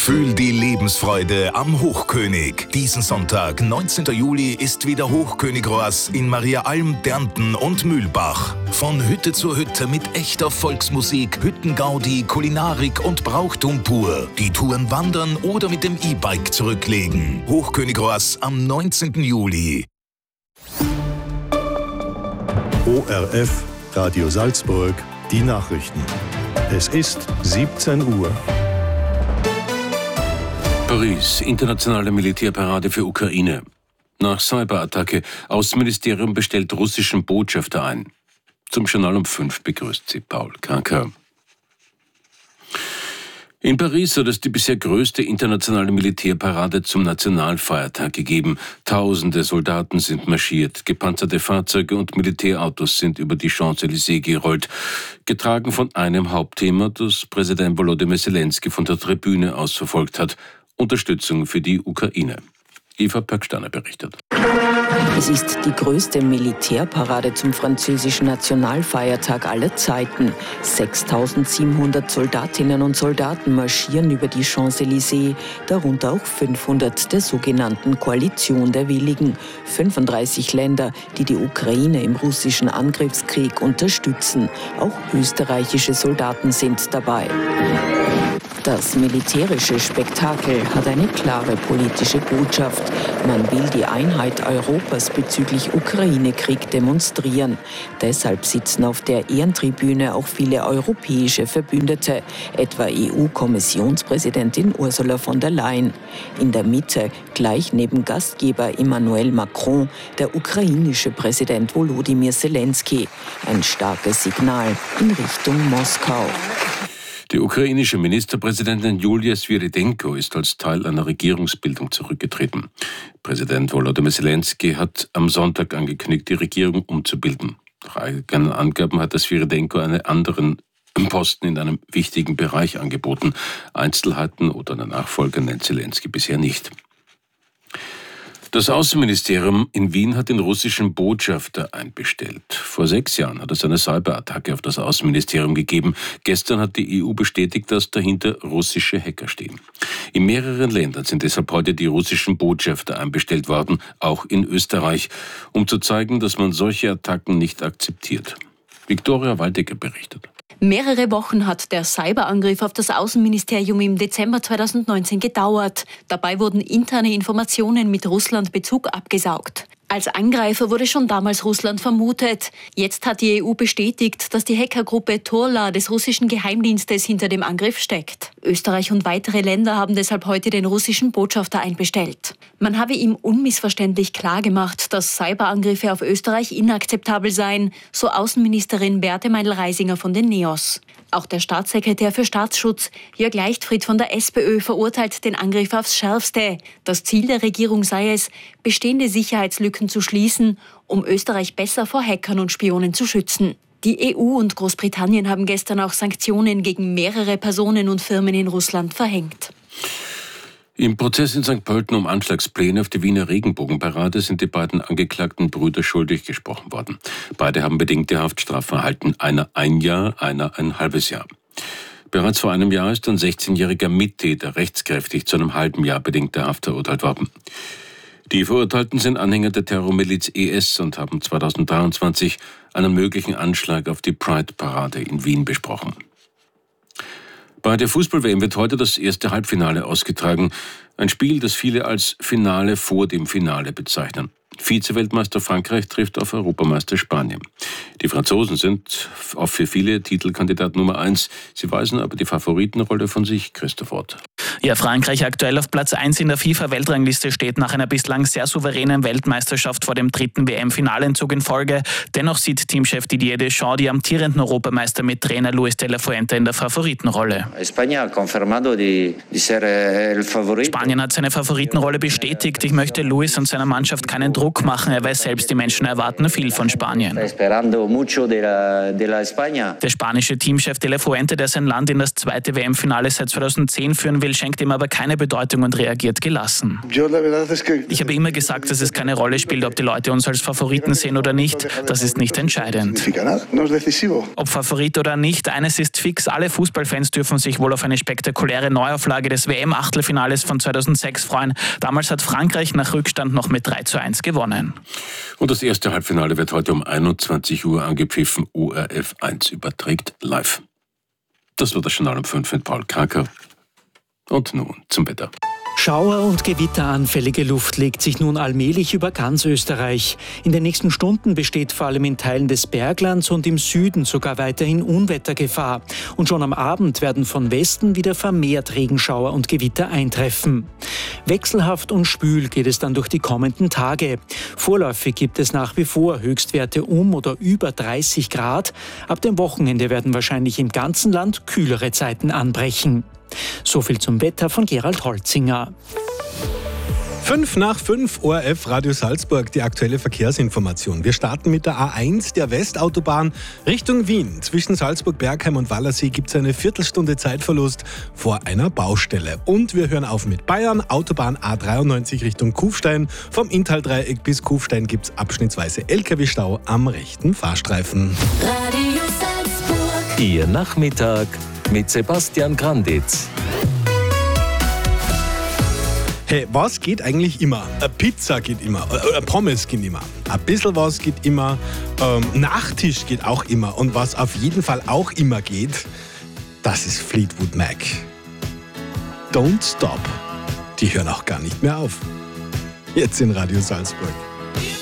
Fühl die Lebensfreude am Hochkönig. Diesen Sonntag, 19. Juli, ist wieder Hochkönig-Roas in Mariaalm, Dernten und Mühlbach. Von Hütte zu Hütte mit echter Volksmusik, Hüttengaudi, Kulinarik und Brauchtum pur. Die Touren wandern oder mit dem E-Bike zurücklegen. Hochkönig-Roas am 19. Juli. ORF, Radio Salzburg, die Nachrichten. Es ist 17 Uhr. Paris, internationale Militärparade für Ukraine. Nach Cyberattacke, Außenministerium bestellt russischen Botschafter ein. Zum Journal um 5 begrüßt sie Paul Kanker. In Paris hat es die bisher größte internationale Militärparade zum Nationalfeiertag gegeben. Tausende Soldaten sind marschiert, gepanzerte Fahrzeuge und Militärautos sind über die Champs-Élysées gerollt. Getragen von einem Hauptthema, das Präsident Volodymyr Zelensky von der Tribüne aus verfolgt hat: Unterstützung für die Ukraine. Eva Pöcksteiner berichtet. Es ist die größte Militärparade zum französischen Nationalfeiertag aller Zeiten. 6.700 Soldatinnen und Soldaten marschieren über die Champs-Élysées, darunter auch 500 der sogenannten Koalition der Willigen. 35 Länder, die die Ukraine im russischen Angriffskrieg unterstützen. Auch österreichische Soldaten sind dabei. Das militärische Spektakel hat eine klare politische Botschaft. Man will die Einheit Europas bezüglich Ukraine-Krieg demonstrieren. Deshalb sitzen auf der Ehrentribüne auch viele europäische Verbündete, etwa EU-Kommissionspräsidentin Ursula von der Leyen. In der Mitte, gleich neben Gastgeber Emmanuel Macron, der ukrainische Präsident Volodymyr Zelensky. Ein starkes Signal in Richtung Moskau. Die ukrainische Ministerpräsidentin Julia Svyrydenko ist als Teil einer Regierungsbildung zurückgetreten. Präsident Volodymyr Zelensky hat am Sonntag angekündigt, die Regierung umzubilden. Nach eigenen Angaben hat Svyrydenko einen anderen Posten in einem wichtigen Bereich angeboten. Einzelheiten oder eine Nachfolger nennt Zelensky bisher nicht. Das Außenministerium in Wien hat den russischen Botschafter einbestellt. Vor 6 Jahren hat es eine Cyberattacke auf das Außenministerium gegeben. Gestern hat die EU bestätigt, dass dahinter russische Hacker stehen. In mehreren Ländern sind deshalb heute die russischen Botschafter einbestellt worden, auch in Österreich, um zu zeigen, dass man solche Attacken nicht akzeptiert. Viktoria Waldecker berichtet. Mehrere Wochen hat der Cyberangriff auf das Außenministerium im Dezember 2019 gedauert. Dabei wurden interne Informationen mit Russland-Bezug abgesaugt. Als Angreifer wurde schon damals Russland vermutet. Jetzt hat die EU bestätigt, dass die Hackergruppe Torla des russischen Geheimdienstes hinter dem Angriff steckt. Österreich und weitere Länder haben deshalb heute den russischen Botschafter einbestellt. Man habe ihm unmissverständlich klargemacht, dass Cyberangriffe auf Österreich inakzeptabel seien, so Außenministerin Beate Meindl-Reisinger von den NEOS. Auch der Staatssekretär für Staatsschutz, Jörg Leichtfried von der SPÖ, verurteilt den Angriff aufs Schärfste. Das Ziel der Regierung sei es, bestehende Sicherheitslücken zu schließen, um Österreich besser vor Hackern und Spionen zu schützen. Die EU und Großbritannien haben gestern auch Sanktionen gegen mehrere Personen und Firmen in Russland verhängt. Im Prozess in St. Pölten um Anschlagspläne auf die Wiener Regenbogenparade sind die beiden angeklagten Brüder schuldig gesprochen worden. Beide haben bedingte Haftstrafe erhalten, einer 1 Jahr, einer ein halbes Jahr. Bereits vor einem Jahr ist ein 16-jähriger Mittäter rechtskräftig zu einem halben Jahr bedingter Haft verurteilt worden. Die Verurteilten sind Anhänger der Terrormiliz IS und haben 2023 einen möglichen Anschlag auf die Pride-Parade in Wien besprochen. Bei der Fußball-WM wird heute das erste Halbfinale ausgetragen. Ein Spiel, das viele als Finale vor dem Finale bezeichnen. Vize-Weltmeister Frankreich trifft auf Europameister Spanien. Die Franzosen sind auch für viele Titelkandidat Nummer 1. Sie weisen aber die Favoritenrolle von sich. Christoph Ott. Ja, Frankreich aktuell auf Platz 1 in der FIFA-Weltrangliste steht nach einer bislang sehr souveränen Weltmeisterschaft vor dem 3. WM-Finalentzug in Folge. Dennoch sieht Teamchef Didier Deschamps die amtierenden Europameister mit Trainer Luis de la Fuente in der Favoritenrolle. Spanien hat seine Favoritenrolle bestätigt. Ich möchte Luis und seiner Mannschaft keinen Druck machen. Er weiß selbst, die Menschen erwarten viel von Spanien. Der spanische Teamchef de la Fuente, der sein Land in das 2. WM-Finale seit 2010 führen will, schenkt schenkt ihm aber keine Bedeutung und reagiert gelassen. Ich habe immer gesagt, dass es keine Rolle spielt, ob die Leute uns als Favoriten sehen oder nicht. Das ist nicht entscheidend. Ob Favorit oder nicht, eines ist fix, alle Fußballfans dürfen sich wohl auf eine spektakuläre Neuauflage des WM-Achtelfinales von 2006 freuen. Damals hat Frankreich nach Rückstand noch mit 3:1 gewonnen. Und das erste Halbfinale wird heute um 21 Uhr angepfiffen. ORF 1 überträgt live. Das war das Journal um 5 mit Paul Kraker. Und nun zum Wetter. Schauer- und gewitteranfällige Luft legt sich nun allmählich über ganz Österreich. In den nächsten Stunden besteht vor allem in Teilen des Berglands und im Süden sogar weiterhin Unwettergefahr. Und schon am Abend werden von Westen wieder vermehrt Regenschauer und Gewitter eintreffen. Wechselhaft und schwül geht es dann durch die kommenden Tage. Vorläufig gibt es nach wie vor Höchstwerte um oder über 30 Grad. Ab dem Wochenende werden wahrscheinlich im ganzen Land kühlere Zeiten anbrechen. So viel zum Wetter von Gerald Holzinger. 5:05 ORF Radio Salzburg, die aktuelle Verkehrsinformation. Wir starten mit der A1, der Westautobahn Richtung Wien. Zwischen Salzburg, Bergheim und Wallersee gibt es eine Viertelstunde Zeitverlust vor einer Baustelle. Und wir hören auf mit Bayern, Autobahn A93 Richtung Kufstein. Vom Inntal-Dreieck bis Kufstein gibt es abschnittsweise LKW-Stau am rechten Fahrstreifen. Radio Salzburg. Ihr Nachmittag mit Sebastian Granditz. Hey, was geht eigentlich immer? Eine Pizza geht immer, oder Pommes geht immer. Ein bisschen was geht immer, Nachtisch geht auch immer. Und was auf jeden Fall auch immer geht, das ist Fleetwood Mac. Don't Stop. Die hören auch gar nicht mehr auf. Jetzt in Radio Salzburg.